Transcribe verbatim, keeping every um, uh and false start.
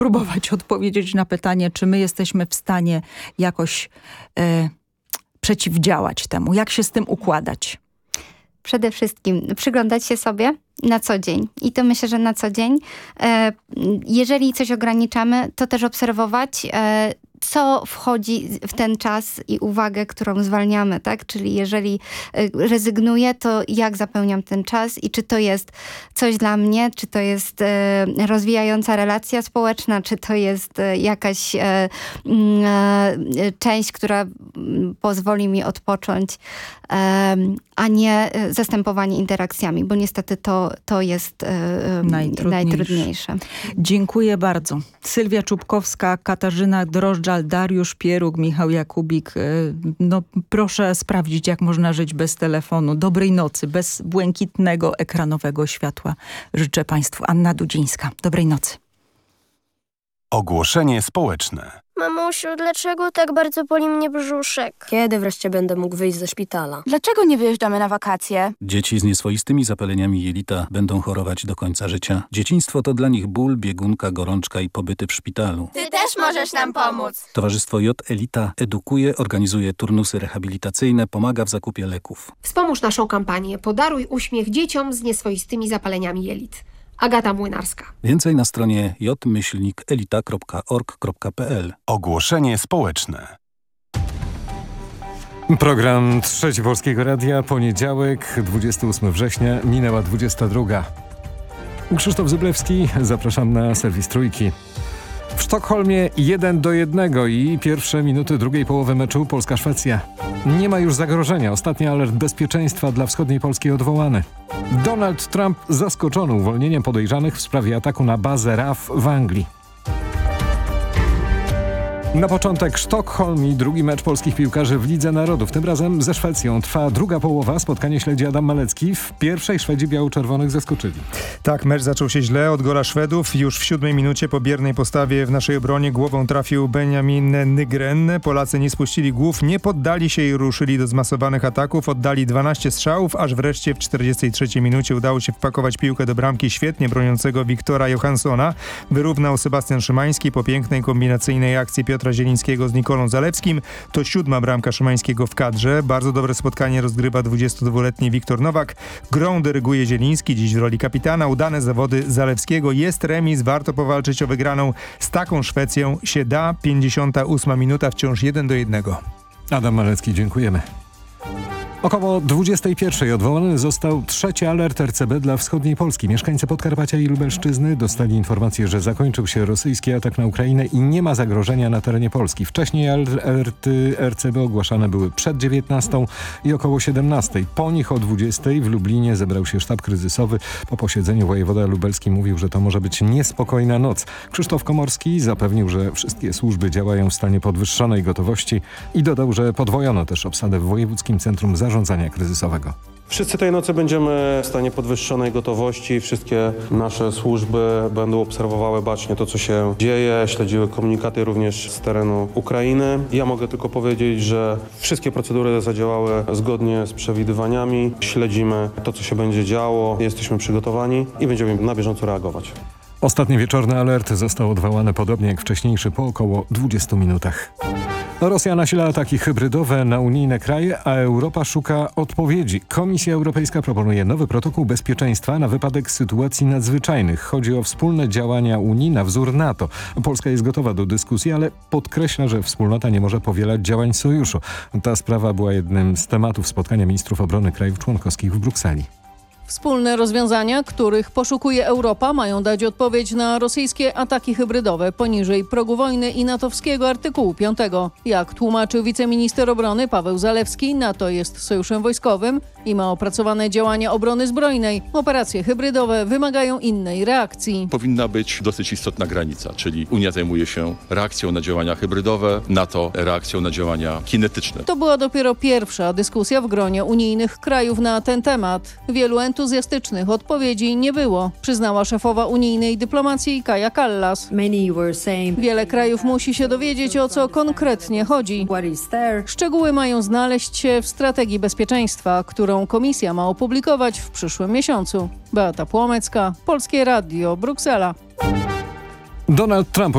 próbować odpowiedzieć na pytanie, czy my jesteśmy w stanie jakoś e, przeciwdziałać temu. Jak się z tym układać? Przede wszystkim przyglądać się sobie na co dzień. I to myślę, że na co dzień. E, jeżeli coś ograniczamy, to też obserwować, e, co wchodzi w ten czas i uwagę, którą zwalniamy, tak? Czyli jeżeli rezygnuję, to jak zapełniam ten czas i czy to jest coś dla mnie, czy to jest e, rozwijająca relacja społeczna, czy to jest e, jakaś e, e, część, która pozwoli mi odpocząć, e, a nie zastępowanie interakcjami, bo niestety to, to jest e, najtrudniejsze. najtrudniejsze. Dziękuję bardzo. Sylwia Czubkowska, Katarzyna Drożdżal, Dariusz Pieruk, Michał Jakubik. No proszę sprawdzić, jak można żyć bez telefonu. Dobrej nocy, bez błękitnego ekranowego światła. Życzę Państwu. Anna Dudzińska. Dobrej nocy. Ogłoszenie społeczne. Mamusiu, dlaczego tak bardzo boli mnie brzuszek? Kiedy wreszcie będę mógł wyjść ze szpitala? Dlaczego nie wyjeżdżamy na wakacje? Dzieci z nieswoistymi zapaleniami jelita będą chorować do końca życia. Dzieciństwo to dla nich ból, biegunka, gorączka i pobyty w szpitalu. Ty też możesz nam pomóc. Towarzystwo J Elita edukuje, organizuje turnusy rehabilitacyjne, pomaga w zakupie leków. Wspomóż naszą kampanię Podaruj uśmiech dzieciom z nieswoistymi zapaleniami jelit. Agata Młynarska. Więcej na stronie j myślnik elita kropka org kropka p l. Ogłoszenie społeczne. Program Trzeci Polskiego Radia, poniedziałek, dwudziestego ósmego września, minęła dwudziesta druga. Krzysztof Zyblewski, zapraszam na serwis Trójki. W Sztokholmie jeden do jednego i pierwsze minuty drugiej połowy meczu Polska-Szwecja. Nie ma już zagrożenia. Ostatni alert bezpieczeństwa dla wschodniej Polski odwołany. Donald Trump zaskoczony uwolnieniem podejrzanych w sprawie ataku na bazę R A F w Anglii. Na początek Sztokholm i drugi mecz polskich piłkarzy w Lidze Narodów. Tym razem ze Szwecją. Trwa druga połowa. Spotkanie śledzi Adam Malecki. W pierwszej Szwedzi biało-czerwonych zaskoczyli. Tak, mecz zaczął się źle od gola Szwedów. Już w siódmej minucie po biernej postawie w naszej obronie głową trafił Benjamin Nygren. Polacy nie spuścili głów, nie poddali się i ruszyli do zmasowanych ataków. Oddali dwanaście strzałów, aż wreszcie w czterdziestej trzeciej minucie udało się wpakować piłkę do bramki świetnie broniącego Wiktora Johanssona. Wyrównał Sebastian Szymański po pięknej kombinacyjnej akcji Piotra Zielińskiego z Nikolą Zalewskim. To siódma bramka Szymańskiego w kadrze. Bardzo dobre spotkanie rozgrywa dwudziestodwuletni Wiktor Nowak. Grą dyryguje Zieliński, dziś w roli kapitana. Udane zawody Zalewskiego. Jest remis, warto powalczyć o wygraną. Z taką Szwecją się da. pięćdziesiąta ósma minuta, wciąż jeden do jednego. Adam Malecki, dziękujemy. Około dwudziestej pierwszej odwołany został trzeci alert R C B dla wschodniej Polski. Mieszkańcy Podkarpacia i Lubelszczyzny dostali informację, że zakończył się rosyjski atak na Ukrainę i nie ma zagrożenia na terenie Polski. Wcześniej alerty R C B ogłaszane były przed dziewiętnastą i około siedemnastej. Po nich o dwudziestej w Lublinie zebrał się sztab kryzysowy. Po posiedzeniu wojewoda lubelski mówił, że to może być niespokojna noc. Krzysztof Komorski zapewnił, że wszystkie służby działają w stanie podwyższonej gotowości i dodał, że podwojono też obsadę w Wojewódzkim Centrum Zarządzania Kryzysowego. Wszyscy tej nocy będziemy w stanie podwyższonej gotowości. Wszystkie nasze służby będą obserwowały bacznie to, co się dzieje, śledziły komunikaty również z terenu Ukrainy. Ja mogę tylko powiedzieć, że wszystkie procedury zadziałały zgodnie z przewidywaniami. Śledzimy to, co się będzie działo, jesteśmy przygotowani i będziemy na bieżąco reagować. Ostatni wieczorny alert został odwołany podobnie jak wcześniejszy po około dwudziestu minutach. Rosja nasila ataki hybrydowe na unijne kraje, a Europa szuka odpowiedzi. Komisja Europejska proponuje nowy protokół bezpieczeństwa na wypadek sytuacji nadzwyczajnych. Chodzi o wspólne działania Unii na wzór NATO. Polska jest gotowa do dyskusji, ale podkreśla, że wspólnota nie może powielać działań sojuszu. Ta sprawa była jednym z tematów spotkania ministrów obrony krajów członkowskich w Brukseli. Wspólne rozwiązania, których poszukuje Europa, mają dać odpowiedź na rosyjskie ataki hybrydowe poniżej progu wojny i natowskiego artykułu piątego. Jak tłumaczył wiceminister obrony Paweł Zalewski, NATO jest sojuszem wojskowym i ma opracowane działania obrony zbrojnej. Operacje hybrydowe wymagają innej reakcji. Powinna być dosyć istotna granica, czyli Unia zajmuje się reakcją na działania hybrydowe, NATO reakcją na działania kinetyczne. To była dopiero pierwsza dyskusja w gronie unijnych krajów na ten temat. Wielu entuzjastycznych odpowiedzi nie było, przyznała szefowa unijnej dyplomacji Kaja Kallas. Wiele krajów musi się dowiedzieć, o co konkretnie chodzi. Szczegóły mają znaleźć się w strategii bezpieczeństwa, którą Komisja ma opublikować w przyszłym miesiącu. Beata Płomecka, Polskie Radio, Bruksela. Donald Trump